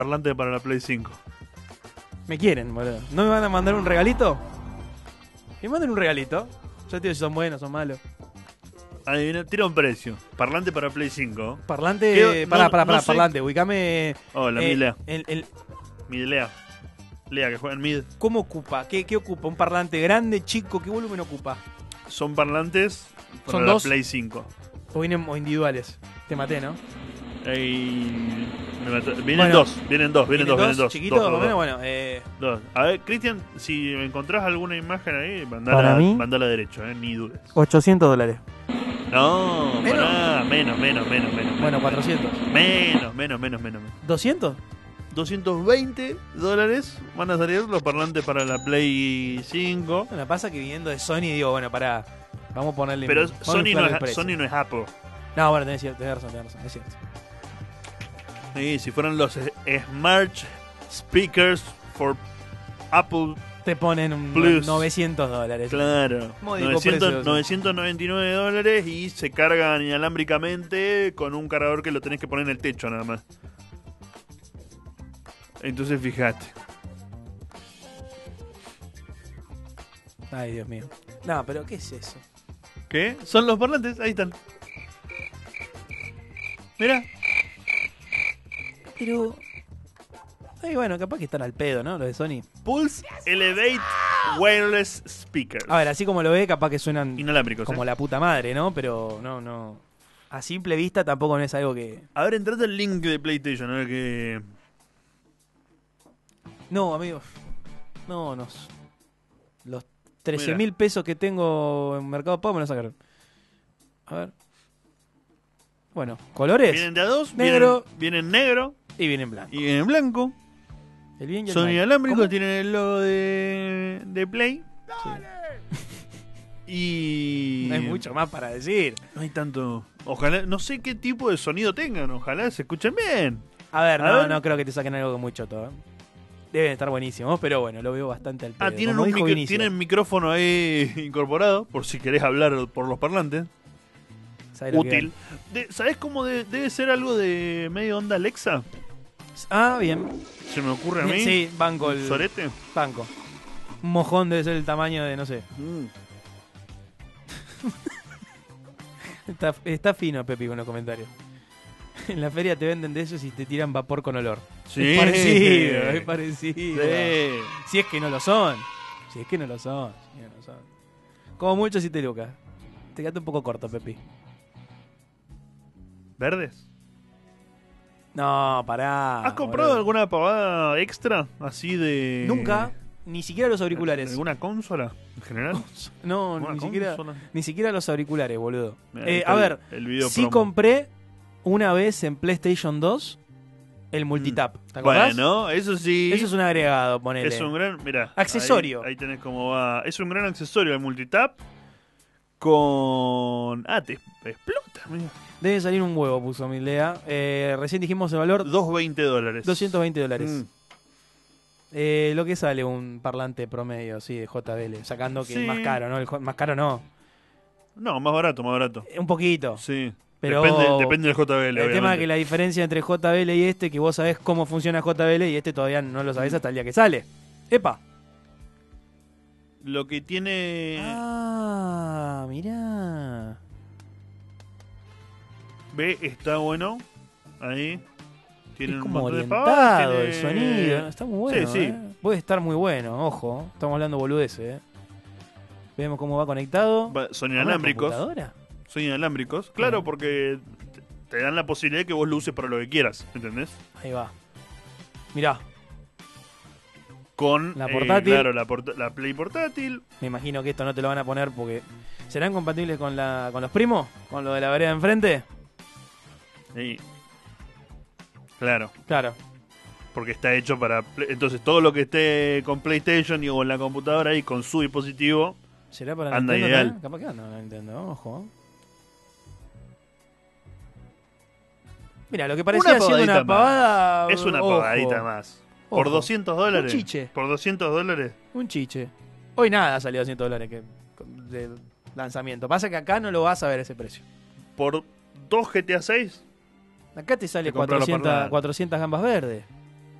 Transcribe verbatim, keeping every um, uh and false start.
parlante para la Play cinco. Me quieren, boludo. ¿No me van a mandar un regalito? Me manden un regalito. Yo te digo si son buenos, son malos. Adivina, tira un precio. Parlante para Play cinco. Parlante. ¿Qué? Pará, No- pará, no pará, sé- parlante. Ubicame. Hola, eh, Milea. el, el- Midlea. Lea, que juega en mid. ¿Cómo ocupa? ¿Qué, ¿Qué ocupa? ¿Un parlante grande, chico? ¿Qué volumen ocupa? Son parlantes para ¿Son la dos? Play cinco. ¿O vienen o individuales? Te maté, ¿no? Ey, me mató. Vienen Bueno. dos, vienen dos, vienen dos, vienen dos. ¿Chiquitos? Dos, Más o dos, menos, dos. bueno. Eh, Dos. A ver, Cristian, si encontrás alguna imagen ahí, mandala, Para mí- mandala derecho, eh, ni dudes. ochocientos dólares. No, ¿Menos? pará, menos, menos, menos, menos. Bueno, menos, cuatrocientos. Menos, menos, menos, menos. menos. ¿doscientos? doscientos veinte dólares van a salir los parlantes para la Play cinco. Bueno, pasa que viniendo de Sony digo, bueno, pará. Vamos a ponerle. Pero vamos a Sony no, inflarle el es, precio. Sony no es Apple. No, bueno, tenés, tenés razón, tenés razón, es cierto. Sí, si fueran los eh, Smart Speakers for Apple, Te ponen un Plus. novecientos dólares. claro. Módico novecientos, precio, sí. novecientos noventa y nueve dólares y se cargan inalámbricamente con un cargador que lo tenés que poner en el techo nada más. Entonces fíjate. Ay, Dios mío. No, pero ¿qué es eso? ¿Qué? Son los parlantes, ahí están. Mira. Pero. Ay, bueno, capaz que están al pedo, ¿no? Los de Sony. Pulse Elevate Wireless Speakers. A ver, así como lo ve, capaz que suenan Inalámbricos. como ¿eh? la puta madre, ¿no? Pero no, no. A simple vista tampoco no es algo que. A ver, entrate al link de PlayStation, a ver qué. No, amigo. No, no. Los trece mil pesos que tengo en Mercado Pago me los sacaron. A ver. Bueno, colores. Vienen de a dos, Negro. Vienen, vienen negro Y vienen blanco. y vienen blanco. El bien y el Son mal. inalámbricos, ¿Cómo? tienen el logo de, de Play. Y. No hay mucho más para decir. No hay tanto. Ojalá, no sé qué tipo de sonido tengan, ojalá se escuchen bien. A ver, A no, ver. no creo que te saquen algo muy choto. ¿eh? Deben estar buenísimos, pero bueno, lo veo bastante al pedo. Ah, tienen Como un dijo micro- Vinicio. tienen micrófono ahí incorporado, por si querés hablar por los parlantes. ¿Sabés lo que Útil. De- ¿Sabés cómo de- debe ser algo de medio onda Alexa? es? Ah, bien. Se me ocurre a mí. Sí, banco el. ¿Sorete? Banco. Un mojón debe ser el tamaño de, no sé. Mm. Está, está fino, Pepi, con los comentarios. En la feria te venden de esos y te tiran vapor con olor. Sí. Es parecido, es parecido. Sí. Si es que no lo son. Si es que no lo son. Si es que no lo son. Como mucho si te lucas. Te quedaste un poco corto, Pepi. ¿Verdes? No, pará. ¿Has comprado boludo. alguna pavada extra? Así de. Nunca. Ni siquiera los auriculares. ¿Alguna consola en general? No, ¿Alguna ni siquiera, consola? ni siquiera los auriculares, boludo. Mirá, ahí Eh, está a el- ver, el video sí promo. compré una vez en PlayStation dos el multitap. ¿Te acordás? Bueno, eso sí. Eso es un agregado, ponele. Es un gran. Mira. Accesorio. Ahí, ahí tenés cómo va. Es un gran accesorio el multitap. Con. Ah, te explota. Mira. Debe salir un huevo, puso Milea. Eh, recién dijimos el valor, doscientos veinte dólares. doscientos veinte dólares. Mm. Eh, lo que sale un parlante promedio, sí, de J B L. Sacando que Sí. es más caro, ¿no? El jo- más caro no. No, más barato, más barato. Eh, Un poquito. Sí. Pero Depende, depende del J B L. El tema obviamente. es que la diferencia entre J B L y este, que vos sabés cómo funciona J B L y este todavía no lo sabés hasta el día que sale. ¡Epa! Lo que tiene. Ah, mirá. Ve, está bueno. Ahí. Tiene Es un como montón de orientado pavadas, el tiene- sonido. Está muy bueno. Sí, sí. ¿eh? Puede estar muy bueno, ojo. Estamos hablando boludeces, ¿eh? Vemos cómo va conectado. Va- Son ¿A una inalámbricos. computadora? Son inalámbricos. Claro, Ajá. porque te te dan la posibilidad de que vos lo uses para lo que quieras. ¿Entendés? Ahí va. Mirá, Con. La eh, portátil. claro, la, porta- la Play portátil. me imagino que esto no te lo van a poner porque... ¿Serán compatibles con la con los primos? ¿Con lo de la vereda de enfrente? Sí. Claro. Claro. Porque está hecho para. Play- Entonces, todo lo que esté con PlayStation y o en la computadora y con su dispositivo. ¿Será para Anda Nintendo ideal. también? Capaz que anda para Nintendo, ojo. Mira, lo que parecía Una siendo una pavadita más. pavada... Es una ojo, pavadita más. Por ojo. doscientos dólares. Un chiche. Por doscientos dólares. Un chiche. Hoy nada salió doscientos dólares que, de lanzamiento. Pasa que acá no lo vas a ver ese precio. Por dos G T A seis. Acá te sale Te compras los cuatrocientas, parlantes. cuatrocientas gambas verdes.